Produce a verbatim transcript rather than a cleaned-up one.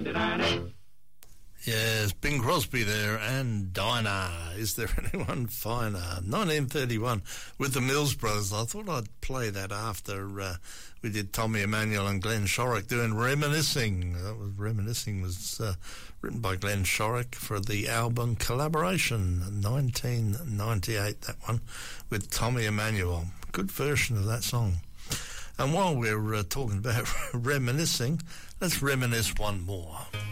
Yes, Bing Crosby there, and Dinah. Is there anyone finer? nineteen thirty-one with the Mills Brothers. I thought I'd play that after uh, we did Tommy Emmanuel and Glenn Shorrock doing Reminiscing. That was Reminiscing was uh, written by Glenn Shorrock for the album Collaboration, nineteen ninety-eight, that one, with Tommy Emmanuel. Good version of that song. And while we're uh, talking about reminiscing, let's reminisce one more.